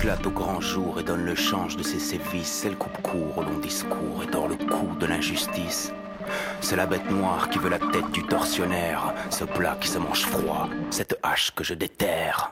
éclate au grand jour et donne le change de ses sévices. Elle coupe court au long discours et dort le coup de l'injustice. C'est la bête noire qui veut la tête du tortionnaire, ce plat qui se mange froid, cette hache que je déterre.